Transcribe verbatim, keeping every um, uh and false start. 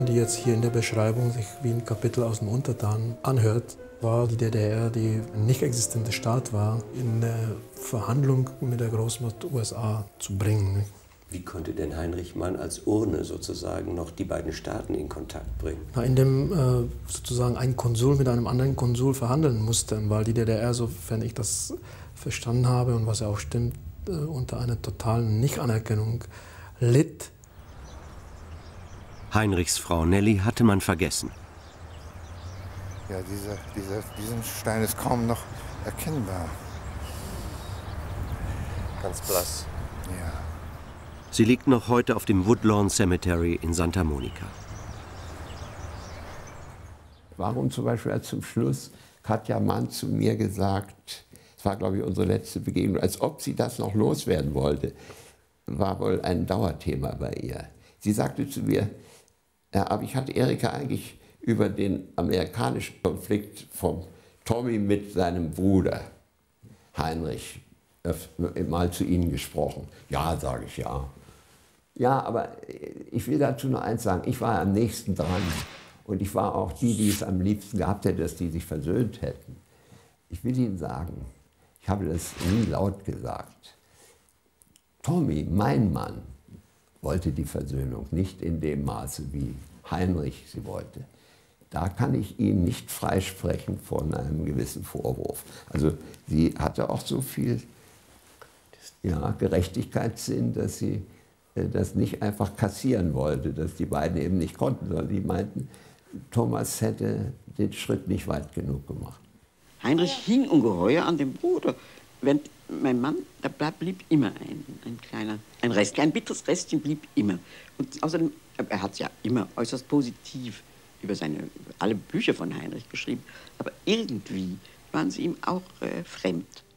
Die jetzt hier in der Beschreibung sich wie ein Kapitel aus dem Untertan anhört, war die D D R, die ein nicht existenter Staat war, in eine Verhandlung mit der Großmacht U S A zu bringen. Wie konnte denn Heinrich Mann als Urne sozusagen noch die beiden Staaten in Kontakt bringen? In dem äh, sozusagen ein Konsul mit einem anderen Konsul verhandeln musste, weil die D D R, sofern ich das verstanden habe und was ja auch stimmt, äh, unter einer totalen Nichtanerkennung litt. Heinrichs Frau Nelly hatte man vergessen. Ja, dieser, dieser, diesen Stein ist kaum noch erkennbar. Ganz blass. Ja. Sie liegt noch heute auf dem Woodlawn Cemetery in Santa Monica. Warum zum Beispiel hat zum Schluss Katja Mann zu mir gesagt, es war glaube ich unsere letzte Begegnung, als ob sie das noch loswerden wollte, war wohl ein Dauerthema bei ihr. Sie sagte zu mir, ja, aber ich hatte Erika eigentlich über den amerikanischen Konflikt von Tommy mit seinem Bruder Heinrich mal zu Ihnen gesprochen. Ja, sage ich, ja. Ja, aber ich will dazu nur eins sagen, ich war am nächsten dran und ich war auch die, die es am liebsten gehabt hätte, dass die sich versöhnt hätten. Ich will Ihnen sagen, ich habe das nie laut gesagt. Tommy, mein Mann, wollte die Versöhnung nicht in dem Maße, wie Heinrich sie wollte. Da kann ich ihn nicht freisprechen von einem gewissen Vorwurf. Also sie hatte auch so viel ja, Gerechtigkeitssinn, dass sie äh, das nicht einfach kassieren wollte, dass die beiden eben nicht konnten, sondern die meinten, Thomas hätte den Schritt nicht weit genug gemacht. Heinrich hing ungeheuer an dem Bruder. Während mein Mann, da blieb immer ein, ein kleiner, ein Rest, ein bitteres Restchen blieb immer. Und außerdem, er hat es ja immer äußerst positiv über seine, über alle Bücher von Heinrich geschrieben, aber irgendwie waren sie ihm auch äh, fremd.